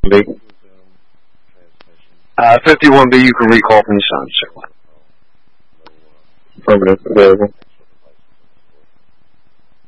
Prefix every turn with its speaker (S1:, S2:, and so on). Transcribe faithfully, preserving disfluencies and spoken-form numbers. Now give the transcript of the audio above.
S1: B. Uh, fifty-one B, you can recall from the sound circle.
S2: Affirmative, available.